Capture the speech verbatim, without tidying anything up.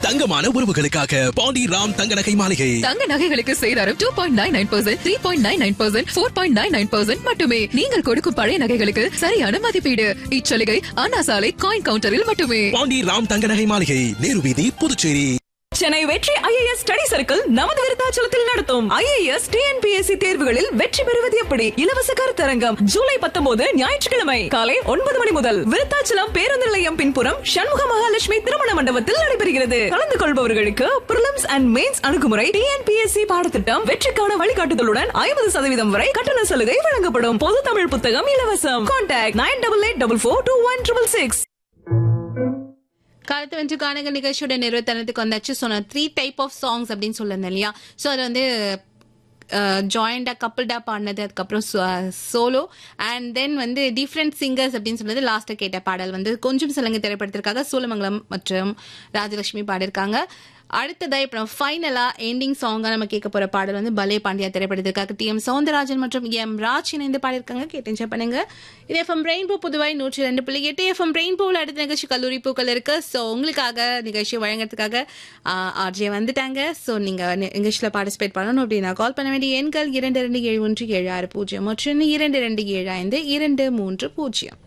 தங்கமான உறவுகளுக்காக பாண்டி ராம் தங்க நகை மாளிகை. தங்க நகைகளுக்கு சேதாரம் two point nine nine percent, three point nine nine percent, four point nine nine percent மட்டுமே. நீங்கள் கொடுக்கும் பழைய நகைகளுக்கு சரியான மதிப்பீடு. இச்சலுகை அண்ணா சாலை காயின் கவுண்டரில் மட்டுமே. பாண்டி ராம் தங்க நகை மாளிகை, நேரு வீதி, புதுச்சேரி. சென்னை வெற்றி ஐஏஎஸ் ஸ்டடி சர்க்கிள் நமது விருத்தாச்சலத்தில் நடத்தும் ஐஏஎஸ் டிஎன்பிஎஸ்சி தேர்வுகளில் வெற்றி பெறுவது எப்படி இலவச கருத்தரங்கம் ஜூலை பத்தொன்பது ஞாயிற்றுக்கிழமை காலை ஒன்பது மணி முதல் விருத்தாச்சலம் பேருந்து நிலையம் பின்புறம் சண்முக மகாலட்சுமி திருமண மண்டபத்தில் நடைபெறுகிறது. கலந்து கொள்பவர்களுக்கு பிரிலிம்ஸ் அண்ட் மெயின்ஸ் அணுகுமுறை, டிஎன்பிஎஸ்சி பாடத்திட்டம், வெற்றிக்கான வழிகாட்டுதலுடன் ஐம்பது சதவீதம் வரை கட்டண சலுகை வழங்கப்படும். பொது தமிழ் புத்தகம் இலவசம். Contact nine double eight double four two one triple six. காலத்து வந்து காணங்கள் நிகழ்ச்சியோட நிறுவனத்துக்கு வந்தாச்சு. சொன்ன த்ரீ டைப் ஆஃப் சாங்ஸ் அப்படின்னு சொல்லியிருந்தேன் இல்லையா? ஸோ அது வந்து ஜாயிண்டா கப்பிள்டா பாடினது, அதுக்கப்புறம் சோலோ, அண்ட் தென் வந்து டிஃப்ரெண்ட் சிங்கர்ஸ் அப்படின்னு சொல்றது. லாஸ்ட்டாக கேட்ட பாடல் வந்து கொஞ்சம் சிலங்கு திரைப்படத்திற்காக சோழமங்கலம் மற்றும் ராஜலட்சுமி பாடியிருக்காங்க. அடுத்ததா இப்போ ஃபைனலா எண்டிங் சாங்கா நம்ம கேட்க போற பாடல் வந்து பலே பாண்டியா திரைப்படத்திற்காக டி எம் சௌந்தரராஜன் மற்றும் எம் ராஜ் இணைந்து பாடியிருக்காங்க. கேட்டு என்ஜாய் பண்ணுங்க. இது எஃப்எம் ரெயின்போ புதுவாய் நூற்றி ரெண்டு புள்ளி எட்டு. எஃப்எம் ரெயின்போவில் அடுத்த நிகழ்ச்சி கல்லூரி பூக்கள் இருக்கு. ஸோ உங்களுக்காக நிகழ்ச்சி வழங்குறதுக்காக ஆர்ஜே வந்துட்டாங்க. ஸோ நீங்க நிகழ்ச்சியில் பார்ட்டிசிபேட் பண்ணணும் அப்படின்னா கால் பண்ண வேண்டிய எண்கள் இரண்டு ரெண்டு ஏழு ஒன்று ஏழு ஆறு பூஜ்ஜியம் மற்றும் இரண்டு ரெண்டு ஏழு ஐந்து இரண்டு மூன்று பூஜ்ஜியம்.